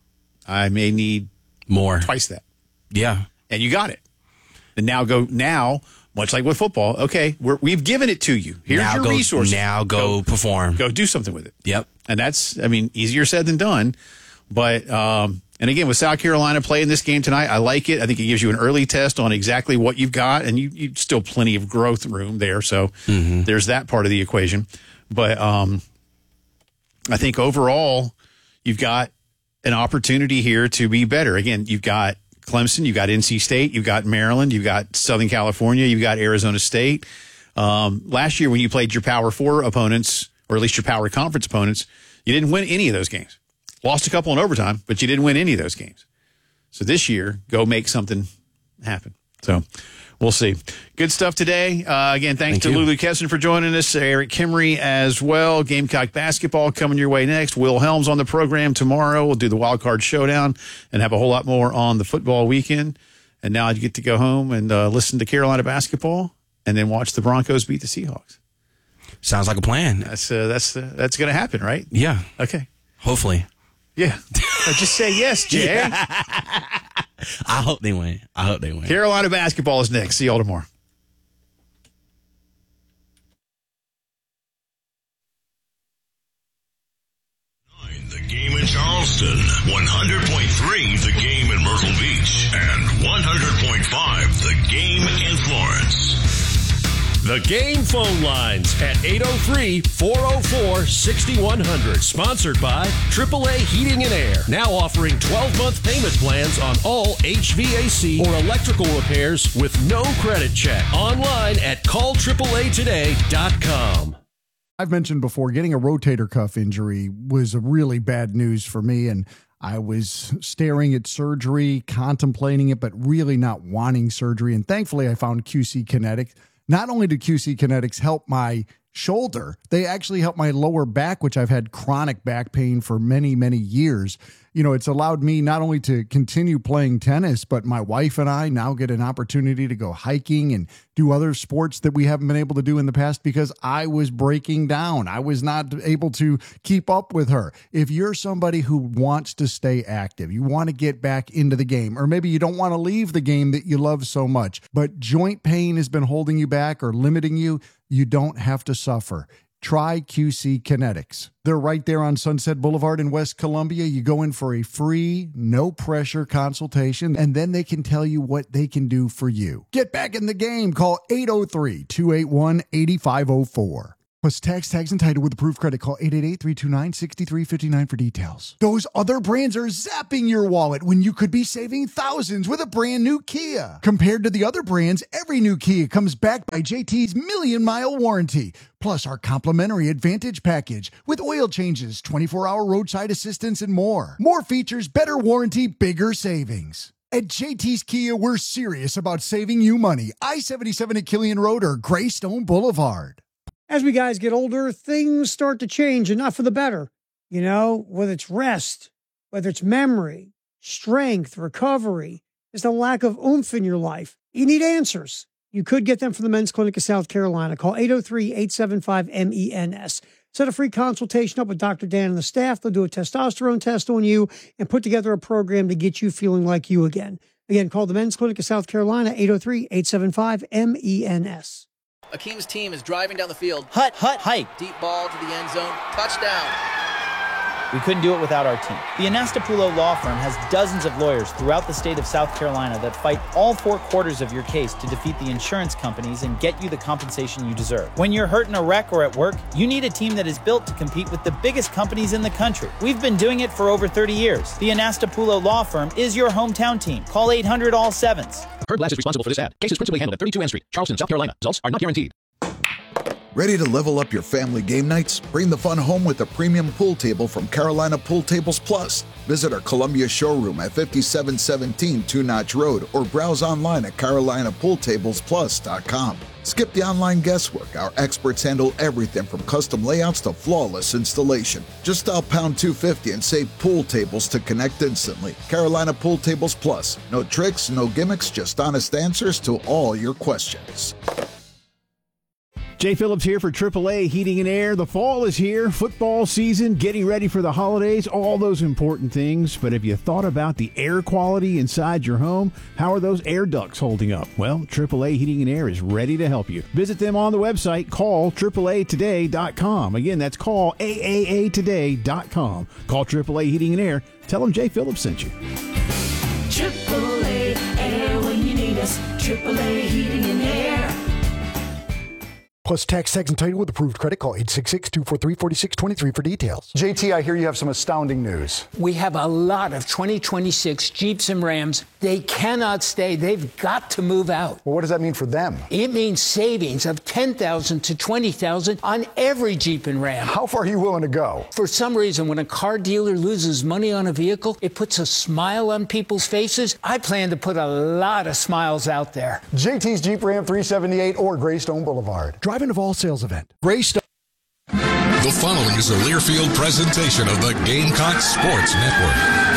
A: I may need
B: more,
A: twice that.
B: Yeah.
A: And you got it. And now go, now, much like with football, okay, we're, we've given it to you. Here's
B: now
A: your
B: go,
A: resources.
B: Now go, go perform.
A: Go do something with it.
B: Yep.
A: And that's, I mean, easier said than done. But, um, and again, with South Carolina playing this game tonight, I like it. I think it gives you an early test on exactly what you've got, and you, you still plenty of growth room there. So mm-hmm. there's that part of the equation. But um, I think overall, you've got an opportunity here to be better. Again, you've got Clemson, you've got N C State, you've got Maryland, you've got Southern California, you've got Arizona State. Um, last year when you played your Power Four opponents, or at least your Power Conference opponents, you didn't win any of those games. Lost a couple in overtime, but you didn't win any of those games. So this year, go make something happen. So we'll see. Good stuff today. Uh, again, thanks Thank to you. Lulu Kesson for joining us. Eric Kimry as well. Gamecock basketball coming your way next. Will Helms on the program tomorrow. We'll do the wild card showdown and have a whole lot more on the football weekend. And now I get to go home and uh, listen to Carolina basketball and then watch the Broncos beat the Seahawks.
B: Sounds like a plan.
A: That's uh, that's uh, that's going to happen, right?
B: Yeah.
A: Okay.
B: Hopefully.
A: Yeah. Just say yes, Jay.
B: Yeah. I hope they win. I hope they win.
A: Carolina basketball is next. See y'all tomorrow.
M: The Game in Charleston, one hundred point three The Game in Myrtle Beach, and one hundred point five The Game in Florence.
C: The Game phone lines at eight oh three, four oh four, six one zero zero. Sponsored by triple A Heating and Air. Now offering twelve-month payment plans on all H V A C or electrical repairs with no credit check. Online at call triple A today dot com.
I: I've mentioned before, getting a rotator cuff injury was a really bad news for me, and I was staring at surgery, contemplating it, but really not wanting surgery. And thankfully, I found Q C Kinetic. Not only did Q C Kinetics help my shoulder, they actually helped my lower back, which I've had chronic back pain for many, many years. You know, it's allowed me not only to continue playing tennis, but my wife and I now get an opportunity to go hiking and do other sports that we haven't been able to do in the past because I was breaking down. I was not able to keep up with her. If you're somebody who wants to stay active, you want to get back into the game, or maybe you don't want to leave the game that you love so much, but joint pain has been holding you back or limiting you, you don't have to suffer. Try Q C Kinetics. They're right there on Sunset Boulevard in West Columbia. You go in for a free, no-pressure consultation, and then they can tell you what they can do for you. Get back in the game. Call eight oh three, two eight one, eight five oh four. Plus tax, tags, and title with approved credit. Call eight eight eight, three two nine, six three five nine for details. Those other brands are zapping your wallet when you could be saving thousands with a brand new Kia. Compared to the other brands, every new Kia comes backed by J T's Million Mile Warranty. Plus our complimentary Advantage package with oil changes, twenty-four hour roadside assistance, and more. More features, better warranty, bigger savings. At J T's Kia, we're serious about saving you money. I seventy-seven at Killian Road or Greystone Boulevard.
G: As we guys get older, things start to change, and not for the better. You know, whether it's rest, whether it's memory, strength, recovery, just a lack of oomph in your life. You need answers. You could get them from the Men's Clinic of South Carolina. Call eight oh three, eight seven five, M E N S. Set a free consultation up with Doctor Dan and the staff. They'll do a testosterone test on you and put together a program to get you feeling like you again. Again, call the Men's Clinic of South Carolina, eight oh three, eight seven five, M E N S.
J: Akeem's team is driving down the field.
K: Hut, hut, hike.
J: Deep ball to the end zone. Touchdown.
K: We couldn't do it without our team. The Anastapulo Law Firm has dozens of lawyers throughout the state of South Carolina that fight all four quarters of your case to defeat the insurance companies and get you the compensation you deserve. When you're hurt in a wreck or at work, you need a team that is built to compete with the biggest companies in the country. We've been doing it for over thirty years. The Anastapulo Law Firm is your hometown team. Call eight hundred all sevens.
L: Heard Glass is responsible for this ad. Case is principally handled at thirty-two N Street, Charleston, South Carolina. Results are not guaranteed.
H: Ready to level up your family game nights? Bring the fun home with a premium pool table from Carolina Pool Tables Plus. Visit our Columbia showroom at fifty-seven seventeen Two Notch Road or browse online at carolina pool tables plus dot com. Skip the online guesswork. Our experts handle everything from custom layouts to flawless installation. Just dial pound two fifty and save pool tables to connect instantly. Carolina Pool Tables Plus. No tricks, no gimmicks, just honest answers to all your questions.
S: Jay Phillips here for triple A Heating and Air. The fall is here, football season, getting ready for the holidays, all those important things. But have you thought about the air quality inside your home? How are those air ducts holding up? Well, triple A Heating and Air is ready to help you. Visit them on the website, call triple A today dot com. Again, that's call A A A today dot com. Call triple A Heating and Air. Tell them Jay Phillips sent you.
R: triple A Air when you need us. triple A Heating and Air.
E: Plus tax, tags, and title with approved credit. Call eight six six, two four three, four six two three for details. J T, I hear you have some astounding news.
F: We have a lot of twenty twenty-six Jeeps and Rams. They cannot stay. They've got to move out.
E: Well, what does that mean for them?
F: It means savings of ten thousand dollars to twenty thousand dollars on every Jeep and Ram.
E: How far are you willing to go?
F: For some reason, when a car dealer loses money on a vehicle, it puts a smile on people's faces. I plan to put a lot of smiles out there.
E: J T's Jeep Ram three seventy-eight or Greystone Boulevard. Drive-in of all sales event. Greystone.
M: The following is a Learfield presentation of the Gamecock Sports Network.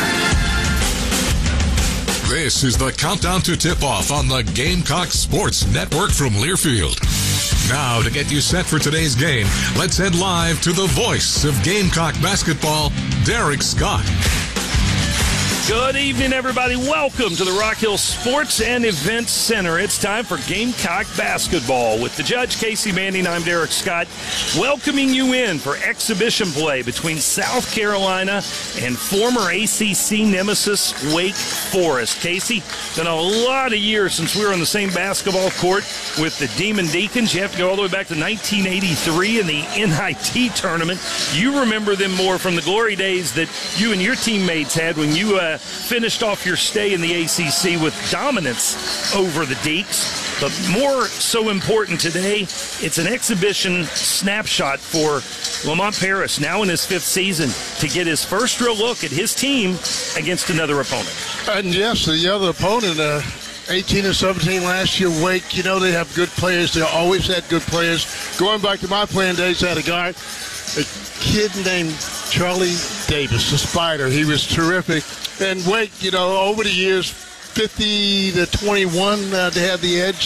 M: This is the countdown to tip-off on the Gamecock Sports Network from Learfield. Now, to get you set for today's game, let's head live to the voice of Gamecock basketball, Derek Scott.
T: Good evening, everybody. Welcome to the Rock Hill Sports and Events Center. It's time for Gamecock basketball. With the judge, Casey Manning, I'm Derek Scott, welcoming you in for exhibition play between South Carolina and former A C C nemesis Wake Forest. Casey, been a lot of years since we were on the same basketball court with the Demon Deacons. You have to go all the way back to nineteen eighty-three in the N I T tournament. You remember them more from the glory days that you and your teammates had when you uh, finished off your stay in the A C C with dominance over the Deacs. But more so important today, it's an exhibition snapshot for Lamont Paris, now in his fifth season, to get his first real look at his team against another opponent.
U: And yes, the other opponent, uh, eighteen and seventeen last year, Wake, you know they have good players. They always had good players. Going back to my playing days, I had a guy, a kid named Charlie Davis, the Spider. He was terrific. And Wake, you know, over the years, fifty to twenty-one, uh, they had the edge.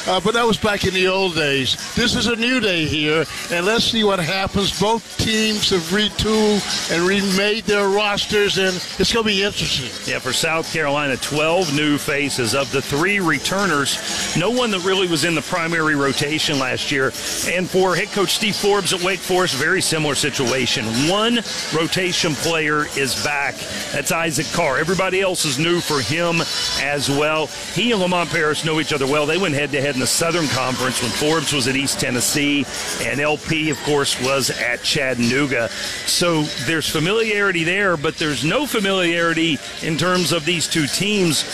U: Uh, but that was back in the old days. This is a new day here, and let's see what happens. Both teams have retooled and remade their rosters, and it's going to be interesting.
T: Yeah, for South Carolina, twelve new faces. Of the three returners, no one that really was in the primary rotation last year. And for head coach Steve Forbes at Wake Forest, very similar situation. One rotation player is back. That's Isaac Carr. Everybody else is new for him as well. He and Lamont Paris know each other well. They went head-to-head in the Southern Conference when Forbes was at East Tennessee, and L P, of course, was at Chattanooga. So there's familiarity there, but there's no familiarity in terms of these two teams.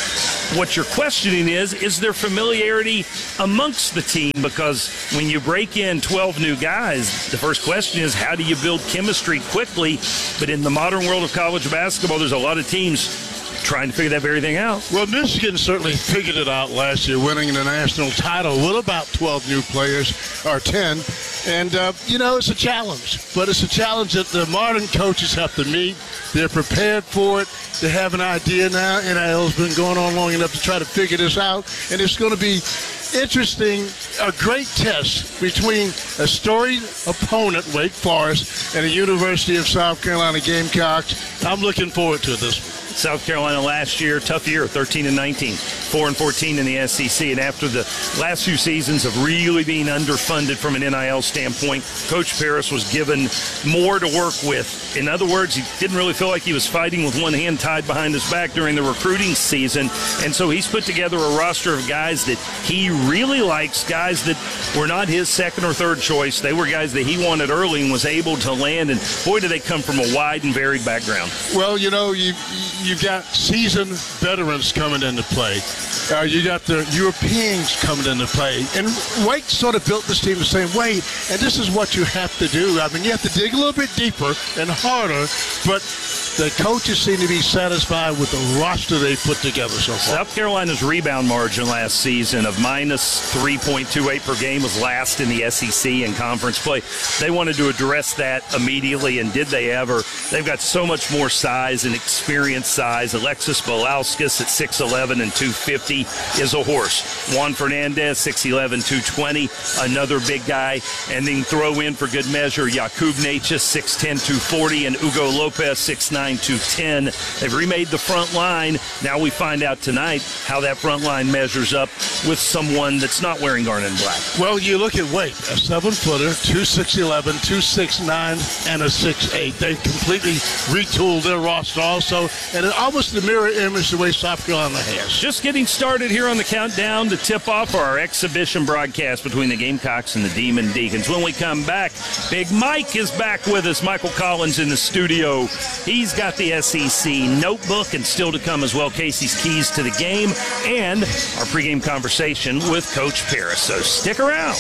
T: What you're questioning is, is there familiarity amongst the team? Because when you break in twelve new guys, the first question is, how do you build chemistry quickly? But in the modern world of college basketball, there's a lot of teams trying to figure that very thing out.
U: Well, Michigan certainly figured it out last year, winning the national title with about twelve new players, or ten. And, uh, you know, it's a challenge. But it's a challenge that the modern coaches have to meet. They're prepared for it. They have an idea now. N I L's been going on long enough to try to figure this out. And it's going to be interesting, a great test between a storied opponent, Wake Forest, and the University of South Carolina Gamecocks. I'm looking forward to this one.
T: South Carolina last year, tough year, thirteen and nineteen, four and fourteen in the S E C. And after the last few seasons of really being underfunded from an N I L standpoint, Coach Paris was given more to work with. In other words, he didn't really feel like he was fighting with one hand tied behind his back during the recruiting season. And so he's put together a roster of guys that he really likes, guys that were not his second or third choice. They were guys that he wanted early and was able to land. And boy, do they come from a wide and varied background.
U: Well, you know, you you've got seasoned veterans coming into play. Uh, you got the Europeans coming into play. And Wake sort of built this team the same way. And this is what you have to do. I mean, you have to dig a little bit deeper and harder, but the coaches seem to be satisfied with the roster they put together so far.
T: South Carolina's rebound margin last season of minus three point two eight per game was last in the S E C in conference play. They wanted to address that immediately, and did they ever? They've got so much more size and experience size. Alexis Belauskas at six eleven and two fifty is a horse. Juan Fernandez, six eleven, two twenty, another big guy. And then throw in for good measure Jakub Natchez, six ten, two forty, and Hugo Lopez, six nine, two ten. They've remade the front line. Now we find out tonight how that front line measures up with someone that's not wearing garnet and black.
U: Well, you look at Wake, a seven-footer, two six eleven, two six nine, and a six eight. They completely retooled their roster also, and it almost the mirror image the way South Carolina has.
T: Just getting started here on the countdown to tip off our exhibition broadcast between the Gamecocks and the Demon Deacons. When we come back, Big Mike is back with us. Michael Collins in the studio. He's got the S E C notebook, and still to come as well, Casey's keys to the game and our pregame conversation with Coach Paris. So stick around.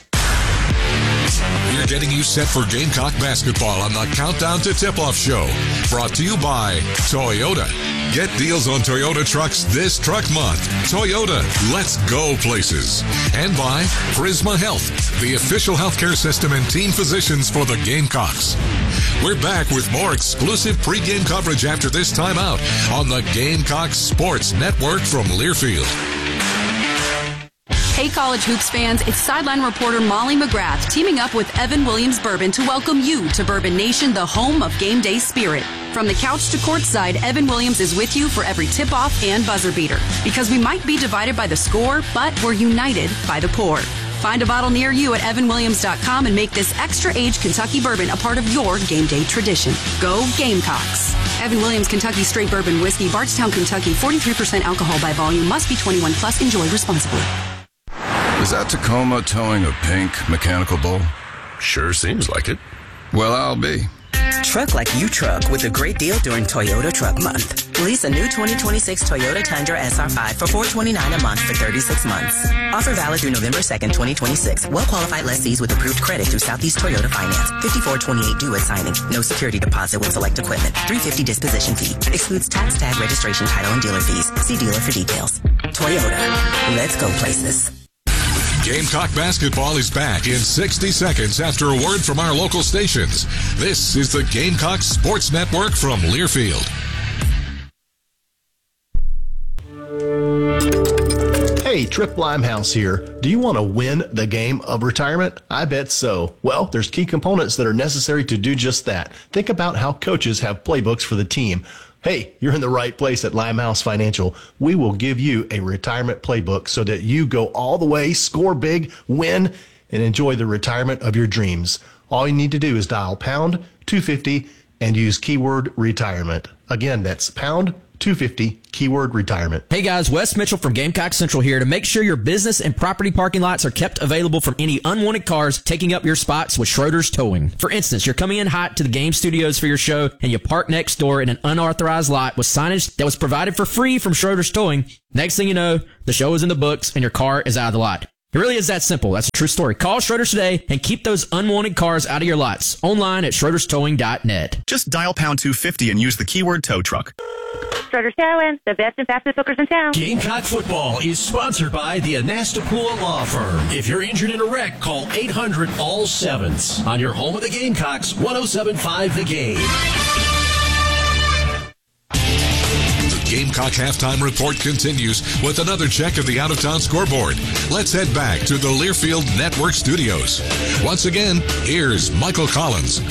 N: We're getting you set for Gamecock basketball on the Countdown to Tip-Off show. Brought to you by Toyota. Get deals on Toyota trucks this truck month. Toyota, let's go places. And by Prisma Health, the official healthcare system and team physicians for the Gamecocks. We're back with more exclusive pregame coverage after this timeout on the Gamecock Sports Network from Learfield.
V: Hey, college hoops fans, it's sideline reporter Molly McGrath teaming up with Evan Williams Bourbon to welcome you to Bourbon Nation, the home of game day spirit. From the couch to courtside, Evan Williams is with you for every tip-off and buzzer beater. Because we might be divided by the score, but we're united by the pour. Find a bottle near you at evan williams dot com and make this extra-aged Kentucky bourbon a part of your game day tradition. Go Gamecocks. Evan Williams Kentucky Straight Bourbon Whiskey, Bardstown, Kentucky, forty-three percent alcohol by volume. Must be twenty-one plus. Enjoy responsibly.
W: Is that Tacoma towing a pink mechanical bull?
X: Sure seems like it.
W: Well, I'll be.
Y: Truck like you truck with a great deal during Toyota Truck Month. Lease a new twenty twenty-six Toyota Tundra S R five for four hundred twenty-nine dollars a month for thirty-six months. Offer valid through November second, twenty twenty-six. Well-qualified lessees with approved credit through Southeast Toyota Finance. fifty-four twenty-eight due at signing. No security deposit with select equipment. three hundred fifty dollars disposition fee. Excludes tax, tag, registration, title, and dealer fees. See dealer for details. Toyota. Let's go places.
N: Gamecock basketball is back in sixty seconds after a word from our local stations. This is the Gamecock Sports Network from Learfield.
Z: Hey,
B: Hey, Trip Limehouse here. Do you want to win the game of retirement? I bet so. Well, there's key components that are necessary to do just that. Think about how coaches have playbooks for the team. Hey, you're in the right place at Limehouse Financial. We will give you a retirement playbook so that you go all the way, score big, win, and enjoy the retirement of your dreams. All you need to do is dial pound two fifty and use keyword retirement. Again, that's pound two fifty, keyword retirement.
D: Hey guys, Wes Mitchell from Gamecock Central here to make sure your business and property parking lots are kept available from any unwanted cars taking up your spots with Schroeder's Towing. For instance, you're coming in hot to the game studios for your show and you park next door in an unauthorized lot with signage that was provided for free from Schroeder's Towing. Next thing you know, the show is in the books and your car is out of the lot. It really is that simple. That's a true story. Call Schroeder's today and keep those unwanted cars out of your lots. Online at schroeders towing dot net.
O: Just dial pound two fifty and use the keyword tow truck.
P: Schroeder's Towing, the best and fastest hookers in town.
C: Gamecock football is sponsored by the Anastapula Law Firm. If you're injured in a wreck, call eight hundred all sevens. On your home of the Gamecocks, one oh seven point five The Game.
N: Gamecock Halftime Report continues with another check of the out-of-town scoreboard. Let's head back to the Learfield Network studios. Once again, here's Michael Collins.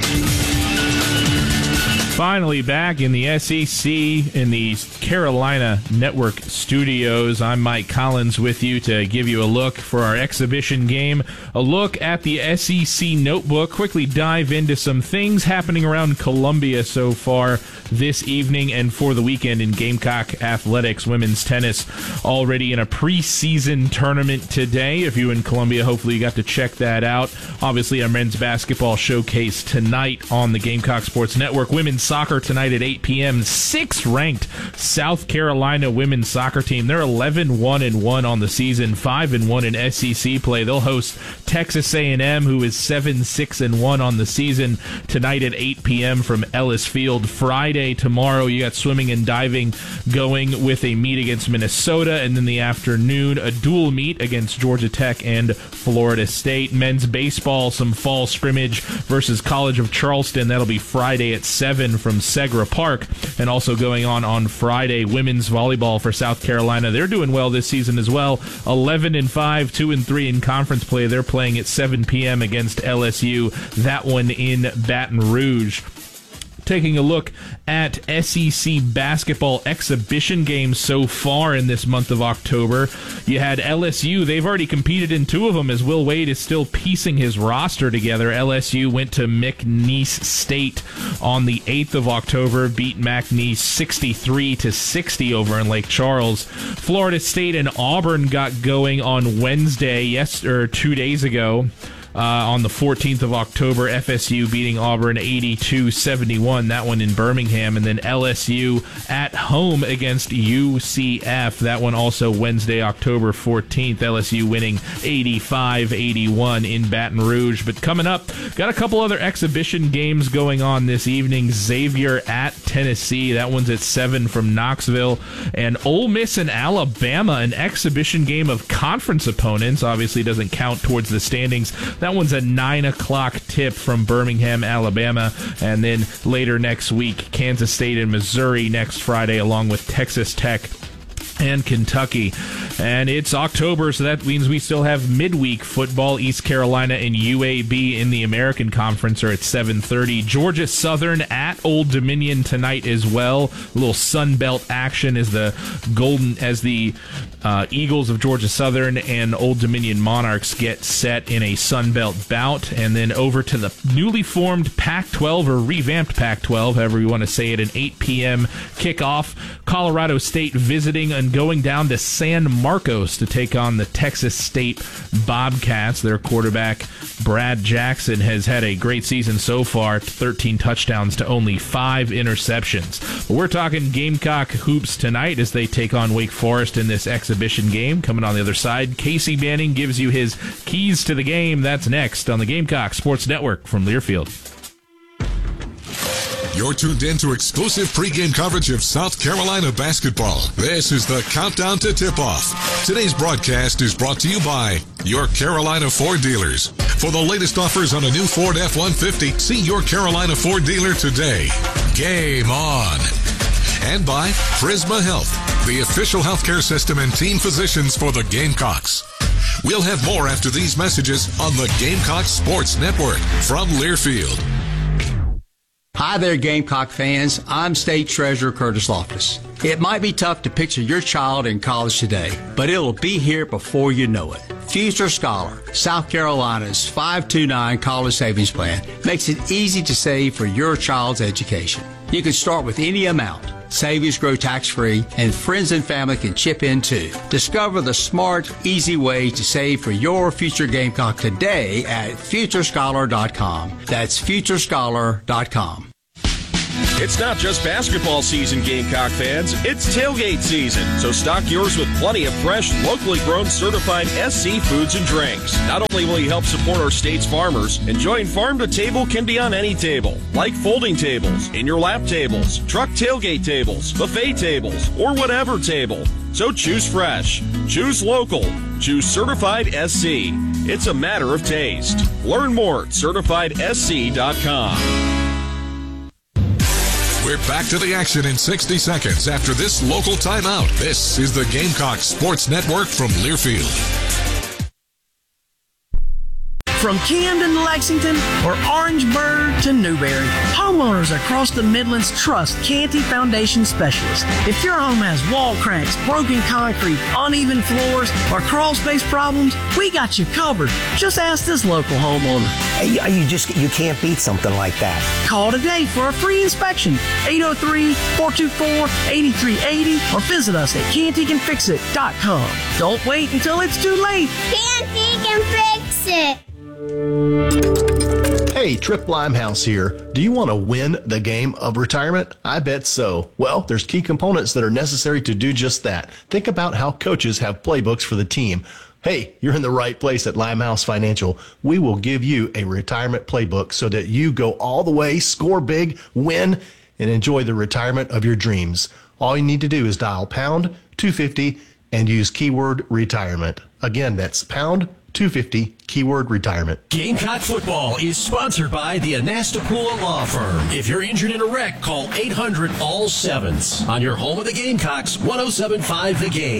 Q: Finally back in the S E C in the Carolina Network studios. I'm Mike Collins with you to give you a look for our exhibition game, a look at the S E C notebook, quickly dive into some things happening around Columbia so far this evening and for the weekend in Gamecock athletics. Women's tennis already in a preseason tournament today. If you in Columbia, hopefully you got to check that out. Obviously, our men's basketball showcase tonight on the Gamecock Sports Network. Women's soccer tonight at eight p.m. Sixth-ranked South Carolina women's soccer team. They're eleven one and one on the season, five and one in S E C play. They'll host Texas A and M, who is seven six and one on the season, tonight at eight p.m. from Ellis Field. Friday, tomorrow, you got swimming and diving going with a meet against Minnesota, and then the afternoon, a dual meet against Georgia Tech and Florida State. Men's baseball, some fall scrimmage versus College of Charleston. That'll be Friday at seven from Segra Park. And also going on on Friday, women's volleyball for South Carolina. They're doing well this season as well. eleven and five, two and three in conference play. They're playing at seven p.m. against L S U. That one in Baton Rouge. Taking a look at S E C basketball exhibition games so far in this month of October. You had L S U. They've already competed in two of them as Will Wade is still piecing his roster together. L S U went to McNeese State on the eighth of October, beat McNeese sixty-three to sixty over in Lake Charles. Florida State and Auburn got going on Wednesday, yes, or two days ago. Uh, on the fourteenth of October, F S U beating Auburn eighty-two seventy-one, that one in Birmingham, and then L S U at home against U C F, that one also Wednesday, October fourteenth, L S U winning eighty-five eighty-one in Baton Rouge. But coming up, got a couple other exhibition games going on this evening. Xavier at Tennessee, that one's at seven from Knoxville, and Ole Miss and Alabama, an exhibition game of conference opponents, obviously doesn't count towards the standings. That one's a nine o'clock tip from Birmingham, Alabama. And then later next week, Kansas State and Missouri next Friday, along with Texas Tech and Kentucky. And it's October, so that means we still have midweek football. East Carolina and U A B in the American Conference are at seven thirty. Georgia Southern at Old Dominion tonight as well. A little Sun Belt action as the Golden as the uh, Eagles of Georgia Southern and Old Dominion Monarchs get set in a Sun Belt bout. And then over to the newly formed Pac twelve or revamped Pac twelve, however you want to say it, an eight p.m. kickoff. Colorado State visiting and going down to San Marcos to take on the Texas State Bobcats. Their quarterback, Brad Jackson, has had a great season so far, thirteen touchdowns to only five interceptions. But we're talking Gamecock hoops tonight as they take on Wake Forest in this exhibition game. Coming on the other side, Casey Manning gives you his keys to the game. That's next on the Gamecock Sports Network from Learfield.
N: You're tuned in to exclusive pregame coverage of South Carolina basketball. This is the Countdown to Tip-Off. Today's broadcast is brought to you by your Carolina Ford dealers. For the latest offers on a new Ford F one fifty, see your Carolina Ford dealer today. Game on. And by Prisma Health, the official healthcare system and team physicians for the Gamecocks. We'll have more after these messages on the Gamecock Sports Network from Learfield.
A: Hi there, Gamecock fans. I'm State Treasurer Curtis Loftus. It might be tough to picture your child in college today, but it'll be here before you know it. Future Scholar, South Carolina's five two nine college savings plan, makes it easy to save for your child's education. You can start with any amount. Savings grow tax-free, and friends and family can chip in too. Discover the smart, easy way to save for your future Gamecock today at future scholar dot com. That's future scholar dot com.
G: It's not just basketball season, Gamecock fans. It's tailgate season. So stock yours with plenty of fresh, locally grown, certified S C foods and drinks. Not only will you help support our state's farmers, enjoying farm to table can be on any table, like folding tables, in your lap tables, truck tailgate tables, buffet tables, or whatever table. So choose fresh, choose local, choose certified S C. It's a matter of taste. Learn more at certified S C dot com.
N: We're back to the action in sixty seconds after this local timeout. This is the Gamecock Sports Network from Learfield.
I: From Camden to Lexington or Orangeburg to Newberry, homeowners across the Midlands trust Canty Foundation Specialists. If your home has wall cracks, broken concrete, uneven floors, or crawl space problems, we got you covered. Just ask this local homeowner.
J: You, you just you can't beat something like that.
I: Call today for a free inspection. eight oh three, four two four, eight three eight oh or visit us at canty can fix it dot com. Don't wait until it's too late.
K: Canty can fix it.
B: Hey, Trip Limehouse here. Do you want to win the game of retirement? I bet so. Well, there's key components that are necessary to do just that. Think about how coaches have playbooks for the team. Hey, you're in the right place at Limehouse Financial. We will give you a retirement playbook so that you go all the way, score big, win, and enjoy the retirement of your dreams. All you need to do is dial pound two fifty and use keyword retirement. Again, that's pound two fifty, keyword retirement.
C: Gamecock football is sponsored by the Anastapula Law Firm. If you're injured in a wreck, call eight hundred all sevens. On your home of the Gamecocks, one oh seven point five The Game.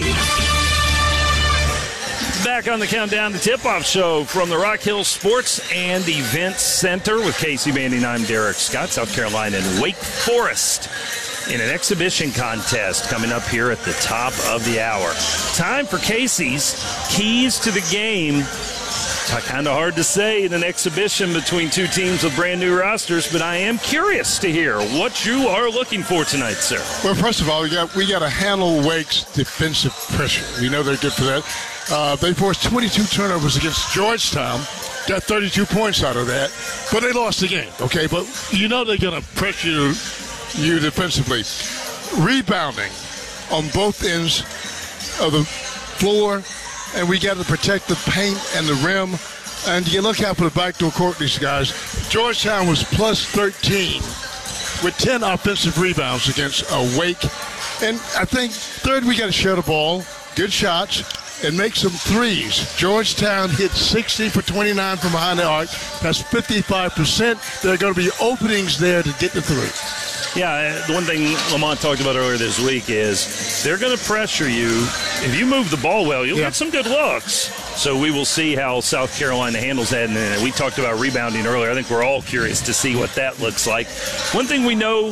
T: Back on the Countdown to Tip-Off show from the Rock Hill Sports and Events Center with Casey Manning. I'm Derek Scott. South Carolina and Wake Forest in an exhibition contest coming up here at the top of the hour. Time for Casey's Keys to the Game. It's kind of hard to say in an exhibition between two teams with brand new rosters, but I am curious to hear what you are looking for tonight, sir.
U: Well, first of all, we got we got to handle Wake's defensive pressure. We know they're good for that. Uh, they forced twenty-two turnovers against Georgetown. Got thirty-two points out of that, but they lost the game. Okay, but you know they're going to pressure you. You defensively. Rebounding on both ends of the floor, and we got to protect the paint and the rim. And you look out for the backdoor court, these guys. Georgetown was plus thirteen with ten offensive rebounds against uh, Wake. And I think, third, we got to share the ball, good shots, and make some threes. Georgetown hit sixty for twenty-nine from behind the arc. That's fifty-five percent. There are going to be openings there to get the three.
T: Yeah, the one thing Lamont talked about earlier this week is they're going to pressure you. If you move the ball well, you'll yeah. get some good looks. So we will see how South Carolina handles that. And we talked about rebounding earlier. I think we're all curious to see what that looks like. One thing we know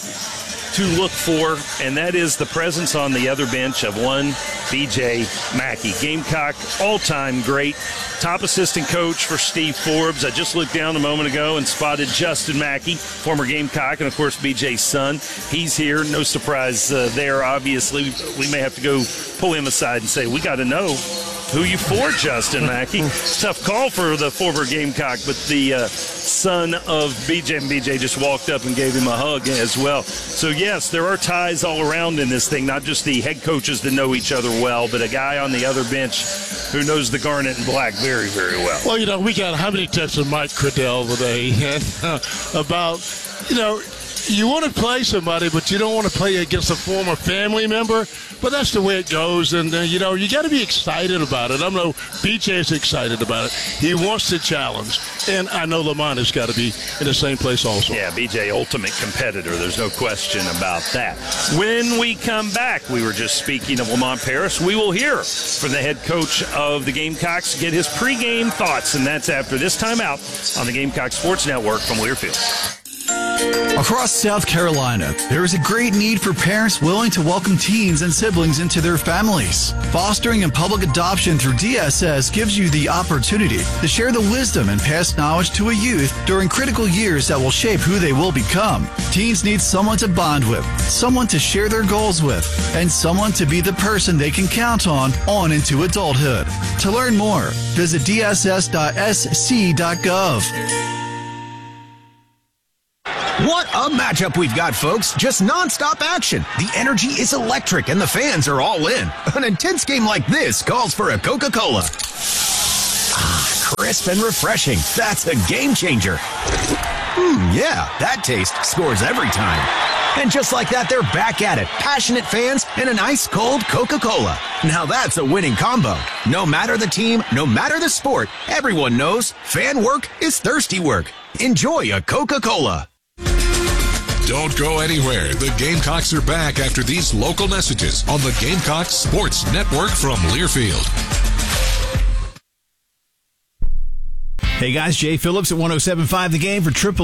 T: to look for, and that is the presence on the other bench of one B J Mackey. Gamecock all-time great. Top assistant coach for Steve Forbes. I just looked down a moment ago and spotted Justin Mackey, former Gamecock, and, of course, B J's son. He's here. No surprise uh, there, obviously. We may have to go pull him aside and say, we got to know who you for, Justin Mackey. Tough call for the former Gamecock, but the uh, son of B J, and B J just walked up and gave him a hug as well. So, yes, there are ties all around in this thing, not just the head coaches that know each other well, but a guy on the other bench who knows the garnet and black very, very well.
U: Well, you know, we got how many texts of Mike Cradell today and, uh, about, you know, you want to play somebody, but you don't want to play against a former family member. But that's the way it goes. And, uh, you know, you got to be excited about it. I know B J is excited about it. He wants to challenge. And I know Lamont has got to be in the same place also.
T: Yeah, B J, ultimate competitor. There's no question about that. When we come back, we were just speaking of Lamont Paris. We will hear from the head coach of the Gamecocks, get his pregame thoughts. And that's after this timeout on the Gamecock Sports Network from Learfield.
F: Across South Carolina, there is a great need for parents willing to welcome teens and siblings into their families. Fostering and public adoption through D S S gives you the opportunity to share the wisdom and pass knowledge to a youth during critical years that will shape who they will become. Teens need someone to bond with, someone to share their goals with, and someone to be the person they can count on on into adulthood. To learn more, visit D S S dot S C dot gov.
H: What a matchup we've got, folks. Just nonstop action. The energy is electric and the fans are all in. An intense game like this calls for a Coca-Cola. Ah, crisp and refreshing. That's a game changer. Hmm, yeah, that taste scores every time. And just like that, they're back at it. Passionate fans and an ice-cold Coca-Cola. Now that's a winning combo. No matter the team, no matter the sport, everyone knows fan work is thirsty work. Enjoy a Coca-Cola.
N: Don't go anywhere. The Gamecocks are back after these local messages on the Gamecock Sports Network from Learfield.
L: Hey guys, Jay Phillips at one oh seven point five The Game for Triple